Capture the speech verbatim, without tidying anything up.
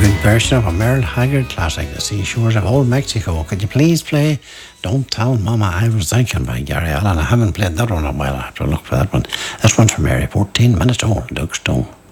good version of a Merle Haggard classic, The Seashores of Old Mexico. Could you please play Don't Tell Mama I Was Thinking by Gary Allan? I haven't played that one in a while. I have to look for that one. This one's from Mary, fourteen minutes old, Doug Stone.